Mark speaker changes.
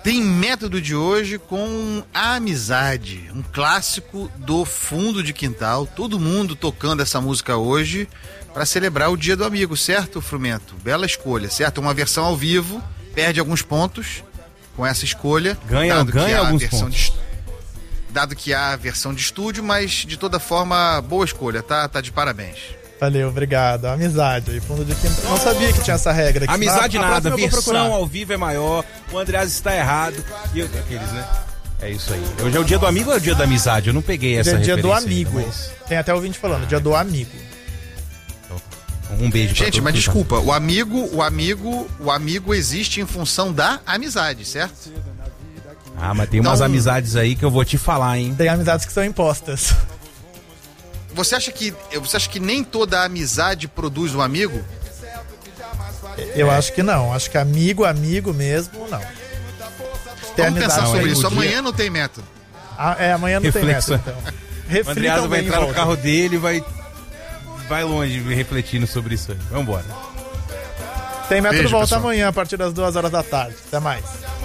Speaker 1: Tem método de hoje com a amizade, um clássico do fundo de quintal, todo mundo tocando essa música hoje para celebrar o Dia do Amigo, certo, Frumento? Bela escolha, certo? Uma versão ao vivo, perde alguns pontos com essa escolha.
Speaker 2: Ganha alguns pontos.
Speaker 1: Dado que há a versão de estúdio, mas de toda forma, boa escolha, tá de parabéns.
Speaker 3: Valeu, obrigado. Amizade aí, fundo de quintal. Não sabia que tinha essa regra aqui.
Speaker 2: Amizade nada, versão ao vivo é maior, o Andreas está errado. E aqueles, né? É isso aí. Hoje é o dia do amigo ou é o dia da amizade? Eu não peguei essa referência.
Speaker 3: É dia do amigo.
Speaker 2: Ainda, mas...
Speaker 3: Tem até ouvinte falando, dia do amigo.
Speaker 2: Um beijo pra
Speaker 1: gente, mas desculpa, o amigo existe em função da amizade, certo?
Speaker 2: Ah, mas tem umas amizades aí que eu vou te falar, hein?
Speaker 3: Tem amizades que são impostas.
Speaker 1: Você acha que nem toda amizade produz um amigo?
Speaker 3: Eu acho que não. Acho que amigo mesmo, não.
Speaker 1: Vamos pensar sobre isso. Amanhã não tem método.
Speaker 3: Amanhã não tem método, então.
Speaker 2: O Andreas vai entrar no carro dele e vai longe refletindo sobre isso aí. Vamos embora.
Speaker 3: Tem método,
Speaker 1: Beijo,
Speaker 3: volta
Speaker 1: pessoal.
Speaker 3: amanhã a partir das 2 horas da tarde. Até mais.